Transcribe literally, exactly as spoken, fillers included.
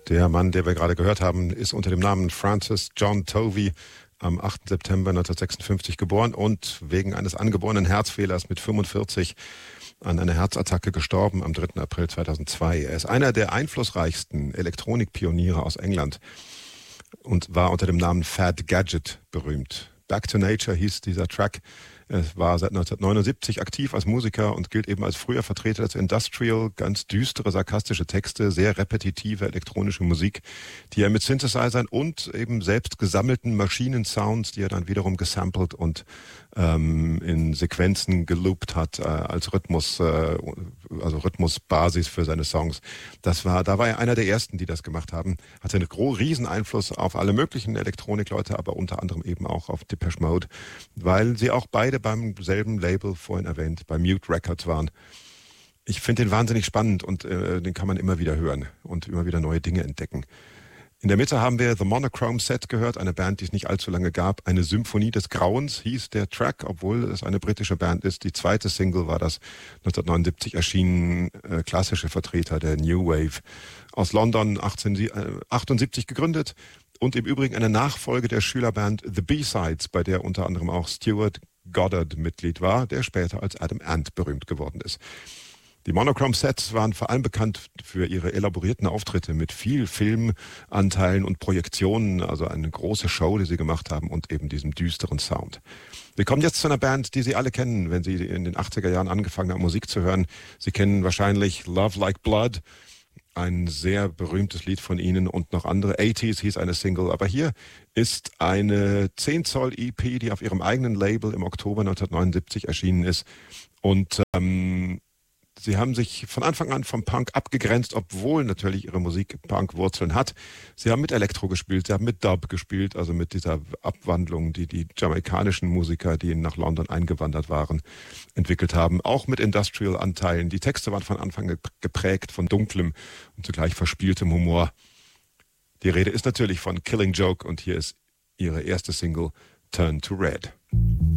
Der Mann, den wir gerade gehört haben, ist unter dem Namen Francis John Tovey am achten September neunzehnhundertsechsundfünfzig geboren und wegen eines angeborenen Herzfehlers mit fünfundvierzig an einer Herzattacke gestorben am dritten April zweitausendzwei. Er ist einer der einflussreichsten Elektronikpioniere aus England und war unter dem Namen Fad Gadget berühmt. Back to Nature hieß dieser Track. Er war seit neunzehnhundertneunundsiebzig aktiv als Musiker und gilt eben als früher Vertreter des Industrial, ganz düstere, sarkastische Texte, sehr repetitive elektronische Musik, die er mit Synthesizern und eben selbst gesammelten Maschinensounds, die er dann wiederum gesampelt und ähm, in Sequenzen geloopt hat, äh, als Rhythmus, äh, also Rhythmusbasis für seine Songs. Das war, da war er einer der ersten, die das gemacht haben. Hatte einen großen Rieseneinfluss auf alle möglichen Elektronikleute, aber unter anderem eben auch auf Depeche Mode, weil sie auch beide beim selben Label, vorhin erwähnt, bei Mute Records waren. Ich finde den wahnsinnig spannend und äh, den kann man immer wieder hören und immer wieder neue Dinge entdecken. In der Mitte haben wir The Monochrome Set gehört, eine Band, die es nicht allzu lange gab. Eine Symphonie des Grauens hieß der Track, obwohl es eine britische Band ist. Die zweite Single war das neunzehnhundertneunundsiebzig erschienen äh, klassische Vertreter der New Wave. Aus London achtzehnhundertachtundsiebzig gegründet und im Übrigen eine Nachfolge der Schülerband The B-Sides, bei der unter anderem auch Stuart Goddard Mitglied war, der später als Adam Ant berühmt geworden ist. Die Monochrome Sets waren vor allem bekannt für ihre elaborierten Auftritte mit viel Filmanteilen und Projektionen, also eine große Show, die sie gemacht haben und eben diesem düsteren Sound. Wir kommen jetzt zu einer Band, die Sie alle kennen, wenn Sie in den achtziger Jahren angefangen haben, Musik zu hören. Sie kennen wahrscheinlich Love Like Blood, ein sehr berühmtes Lied von ihnen und noch andere. achtziger hieß eine Single, aber hier ist eine zehn Zoll E P, die auf ihrem eigenen Label im Oktober neunzehnhundertneunundsiebzig erschienen ist. Und ähm, sie haben sich von Anfang an vom Punk abgegrenzt, obwohl natürlich ihre Musik Punk-Wurzeln hat. Sie haben mit Elektro gespielt, sie haben mit Dub gespielt, also mit dieser Abwandlung, die die jamaikanischen Musiker, die nach London eingewandert waren, entwickelt haben. Auch mit Industrial-Anteilen. Die Texte waren von Anfang geprägt von dunklem und zugleich verspieltem Humor. Die Rede ist natürlich von Killing Joke und hier ist ihre erste Single, Turn to Red.